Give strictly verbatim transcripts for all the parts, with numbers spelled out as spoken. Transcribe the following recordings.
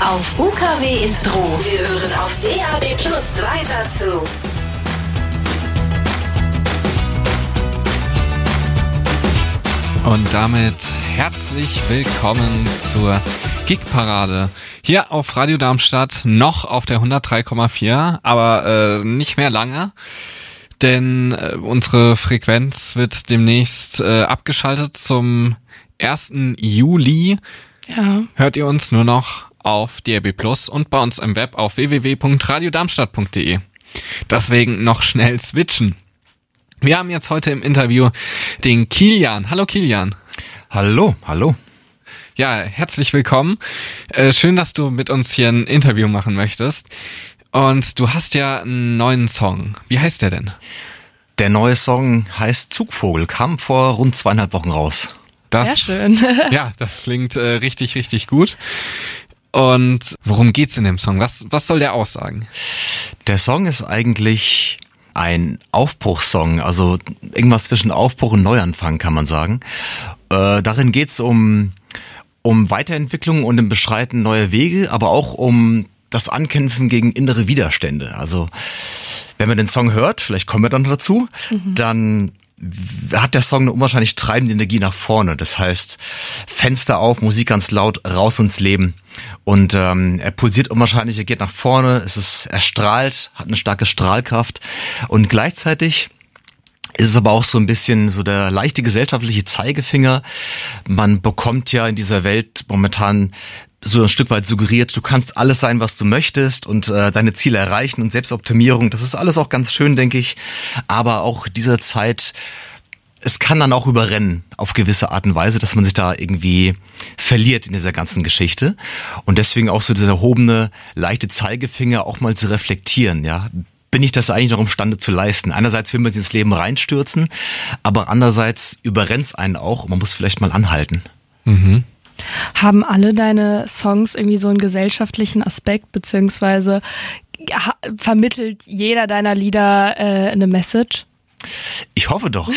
Auf U K W ist Ruhe. Wir hören auf D A B Plus weiter zu. Und damit herzlich willkommen zur Gig-Parade. Hier auf Radio Darmstadt, noch auf der hundertdrei Komma vier, aber äh, nicht mehr lange, denn äh, unsere Frequenz wird demnächst äh, abgeschaltet. Zum ersten Juli Ja. hört ihr uns nur noch auf D A B Plus und bei uns im Web auf w w w punkt radio darmstadt punkt d e. Deswegen noch schnell switchen. Wir haben jetzt heute im Interview den Kilian. Hallo Kilian. Hallo, hallo. Ja, herzlich willkommen. Äh, schön, dass du mit uns hier ein Interview machen möchtest. Und du hast ja einen neuen Song. Wie heißt der denn? Der neue Song heißt Zugvogel, kam vor rund zweieinhalb Wochen raus. Das, Sehr schön. Ja, das klingt äh, richtig, richtig gut. Und worum geht's in dem Song? Was, was soll der aussagen? Der Song ist eigentlich ein Aufbruchssong, also irgendwas zwischen Aufbruch und Neuanfang, kann man sagen. Äh, darin geht's um, um Weiterentwicklung und im Beschreiten neuer Wege, aber auch um das Ankämpfen gegen innere Widerstände. Also wenn man den Song hört, vielleicht kommen wir dann dazu, mhm. dann hat der Song eine unwahrscheinlich treibende Energie nach vorne. Das heißt, Fenster auf, Musik ganz laut, raus ins Leben. Und ähm, er pulsiert unwahrscheinlich, er geht nach vorne, es ist, er strahlt, hat eine starke Strahlkraft. Und gleichzeitig ist es aber auch so ein bisschen so der leichte gesellschaftliche Zeigefinger. Man bekommt ja in dieser Welt momentan so ein Stück weit suggeriert, du kannst alles sein, was du möchtest und äh, deine Ziele erreichen und Selbstoptimierung. Das ist alles auch ganz schön, denke ich. Aber auch dieser Zeit, es kann dann auch überrennen auf gewisse Art und Weise, dass man sich da irgendwie verliert in dieser ganzen Geschichte. Und deswegen auch so dieser erhobene, leichte Zeigefinger auch mal zu reflektieren, ja. Bin ich das eigentlich noch imstande zu leisten? Einerseits will man sich ins Leben reinstürzen, aber andererseits überrennt es einen auch und man muss vielleicht mal anhalten. Mhm. Haben alle deine Songs irgendwie so einen gesellschaftlichen Aspekt, beziehungsweise ha- vermittelt jeder deiner Lieder äh, eine Message? Ich hoffe doch.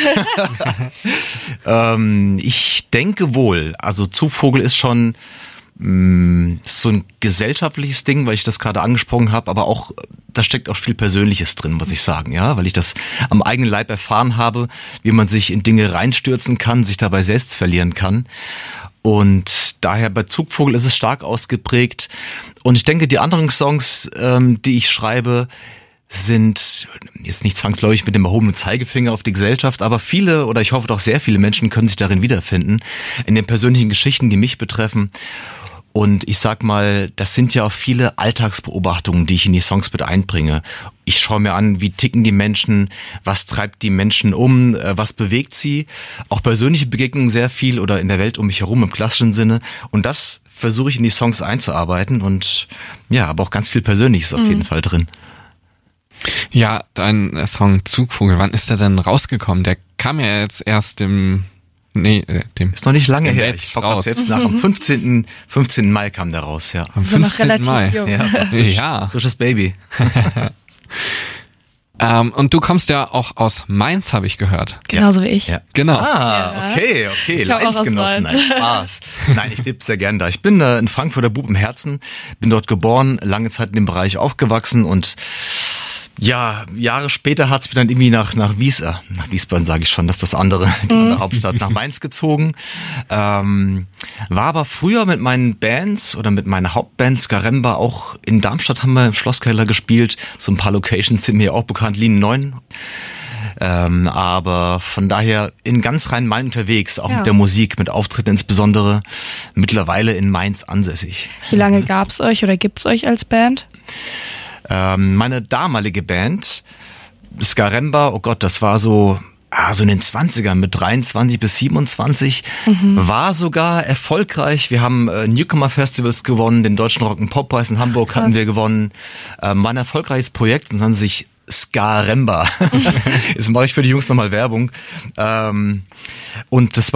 ähm, ich denke wohl. Also Zugvogel ist schon mh, so ein gesellschaftliches Ding, weil ich das gerade angesprochen habe, aber auch da steckt auch viel Persönliches drin, muss ich sagen, ja, weil ich das am eigenen Leib erfahren habe, wie man sich in Dinge reinstürzen kann, sich dabei selbst verlieren kann. Und daher bei Zugvogel ist es stark ausgeprägt. Und ich denke, die anderen Songs, ähm, die ich schreibe, sind jetzt nicht zwangsläufig mit dem erhobenen Zeigefinger auf die Gesellschaft, aber viele oder ich hoffe doch sehr viele Menschen können sich darin wiederfinden, in den persönlichen Geschichten, die mich betreffen. Und ich sag mal, das sind ja auch viele Alltagsbeobachtungen, die ich in die Songs mit einbringe. Ich schaue mir an, wie ticken die Menschen, was treibt die Menschen um, was bewegt sie. Auch persönliche Begegnungen sehr viel oder in der Welt um mich herum im klassischen Sinne. Und das versuche ich in die Songs einzuarbeiten und ja, aber auch ganz viel Persönliches auf mhm. jeden Fall drin. Ja, dein Song Zugvogel, wann ist der denn rausgekommen? Der kam ja jetzt erst im... Nee, äh, dem ist noch nicht lange her. Ich schaue gerade selbst nach. Am fünfzehnten Mai kam der raus, ja. Am fünfzehnten Mai. Jung. Ja, frisch, ja. Frisches Baby. ähm, und du kommst ja auch aus Mainz, habe ich gehört. Genauso wie ich. Ja. Genau. Ah, Ja. okay, okay. Ich komm auch aus Leidensgenossen, Mainz. nein, Spaß. Nein, ich lebe sehr gern da. Ich bin äh, ein Frankfurter Bub im Herzen, bin dort geboren, lange Zeit in dem Bereich aufgewachsen und ja, Jahre später hat's mich dann irgendwie nach nach Wies, äh, nach Wiesbaden sage ich schon, das ist das andere, die mhm. andere Hauptstadt, nach Mainz gezogen. Ähm, war aber früher mit meinen Bands oder mit meiner Hauptband Skaremba auch in Darmstadt, haben wir im Schlosskeller gespielt. So ein paar Locations sind mir auch bekannt, Linie neun. Ähm, aber von daher in ganz Rhein-Main unterwegs, auch ja. mit der Musik, mit Auftritten insbesondere, mittlerweile in Mainz ansässig. Wie lange gab's euch oder gibt's euch als Band? Ähm, meine damalige Band, Skaremba, oh Gott, das war so, ah, so in den zwanzigern mit dreiundzwanzig bis siebenundzwanzig, mhm. war sogar erfolgreich. Wir haben äh, Newcomer-Festivals gewonnen, den Deutschen Rock-and-Pop-Preis in Hamburg hatten wir gewonnen. Ähm, war ein erfolgreiches Projekt und nannte sich Skaremba. Jetzt mache ich für die Jungs nochmal Werbung. Ähm, und das war